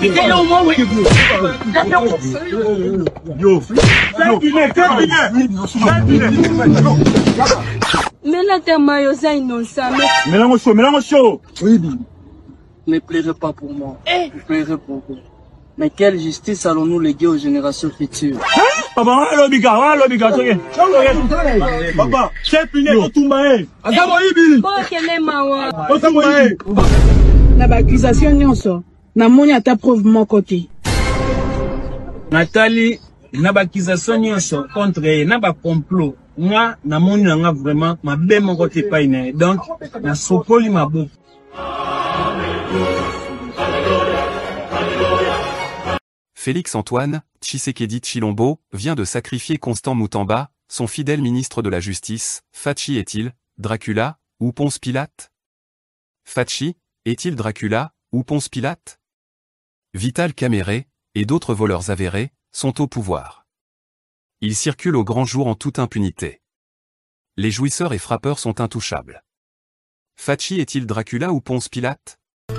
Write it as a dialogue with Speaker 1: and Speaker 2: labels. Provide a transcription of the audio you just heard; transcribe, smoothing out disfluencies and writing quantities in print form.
Speaker 1: Mais là, t'es maillot, innocent.
Speaker 2: Mélange chaud. Oui.
Speaker 3: Ne pleurez pas pour moi. Je pleurerai pour vous. Mais quelle justice allons-nous léguer aux générations futures?
Speaker 2: Papa, papa, c'est fini, tout maé.
Speaker 4: Na ba accusation nyonso na moni ata preuve mon côté.
Speaker 5: Nathalie, na ba accusation nyonso contre elle, na ba complot. Moi, na moni nga vraiment ma be mon côté pas ine. Donc, na sopoli ma bouffe.
Speaker 6: Félix-Antoine Tshisekedi Tshilombo vient de sacrifier Constant Moutamba, son fidèle ministre de la Justice. Fachi est-il Dracula ou Ponce Pilate? Fachi est-il Dracula ou Ponce Pilate? Vital Kamerhe et d'autres voleurs avérés sont au pouvoir. Ils circulent au grand jour en toute impunité. Les jouisseurs et frappeurs sont intouchables. Fachi est-il Dracula ou Ponce Pilate?